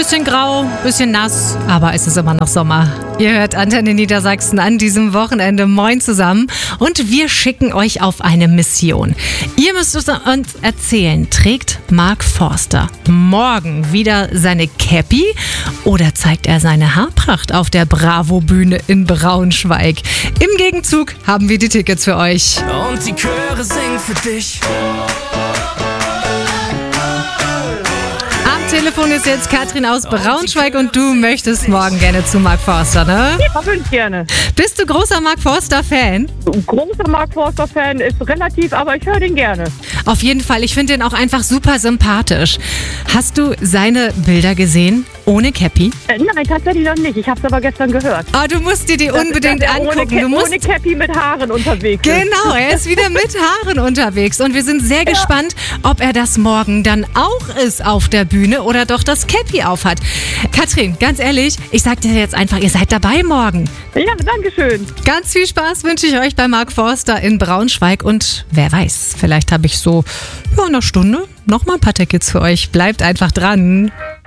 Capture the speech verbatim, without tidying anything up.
Bisschen grau, bisschen nass, aber es ist immer noch Sommer. Ihr hört Antenne Niedersachsen an diesem Wochenende. Moin zusammen. Und wir schicken euch auf eine Mission. Ihr müsst uns erzählen, trägt Mark Forster morgen wieder seine Cappy oder zeigt er seine Haarpracht auf der Bravo-Bühne in Braunschweig? Im Gegenzug haben wir die Tickets für euch. Und die Chöre singen für dich. Am Telefon ist jetzt Katrin aus Braunschweig und du möchtest morgen gerne zu Mark Forster, ne? Ja, würde ich gerne. Bist du großer Mark Forster-Fan? Großer Mark Forster-Fan ist relativ, aber ich höre den gerne. Auf jeden Fall, ich finde den auch einfach super sympathisch. Hast du seine Bilder gesehen? Ohne Cappy? Äh, nein, tatsächlich noch nicht. Ich habe es aber gestern gehört. Ah, du musst dir die Das- unbedingt dass er angucken. Ohne, Ca- du musst ohne Cappy mit Haaren unterwegs ist. Genau, er ist wieder mit Haaren unterwegs und wir sind sehr gespannt, ob er das morgen dann auch ist auf der Bühne oder doch das Cappy aufhat. Katrin, ganz ehrlich, ich sag dir jetzt einfach, ihr seid dabei morgen. Ja, danke schön. Ganz viel Spaß wünsche ich euch bei Mark Forster in Braunschweig und wer weiß, vielleicht habe ich so ja, in einer Stunde noch mal ein paar Tickets für euch. Bleibt einfach dran.